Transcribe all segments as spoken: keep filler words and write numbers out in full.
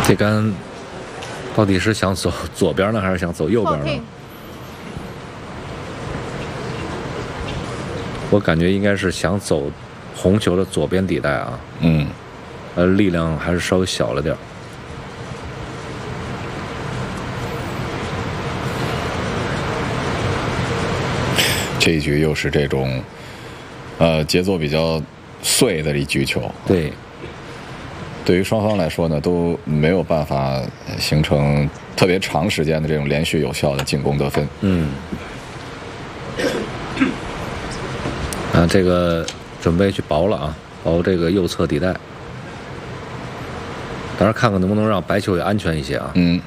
这杆到底是想走左边呢，还是想走右边呢？我感觉应该是想走红球的左边底带啊。 嗯， 呃，力量还是稍微小了点。 这一局又是这种，呃，节奏比较碎的一局球。 对。 对于双方来说呢，都没有办法形成特别长时间的这种连续有效的进攻得分。 嗯。啊，这个准备去薄了啊，薄这个右侧底带。当然，看看能不能让白球也安全一些啊。 嗯。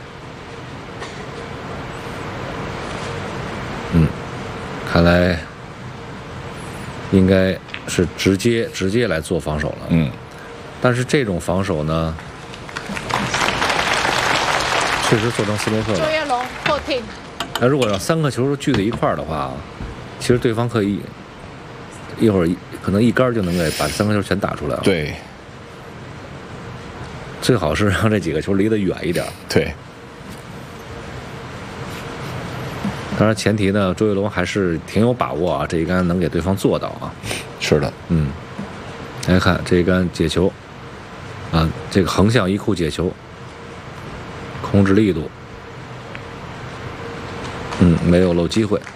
嗯，看来应该是直接直接来做防守了。 嗯。 但是这种防守呢，确实做成斯诺克了。 周跃龙后退。 那如果让三个球聚在一块儿的话，其实对方可以一会儿可能一杆就能给把三个球全打出来了。 对。 最好是让这几个球离得远一点。 对。 当然前提呢，周跃龙还是挺有把握啊，这一杆能给对方做到啊。 是的。 嗯。来看这一杆解球。啊，这个横向一库解球，控制力度，嗯，没有漏机会。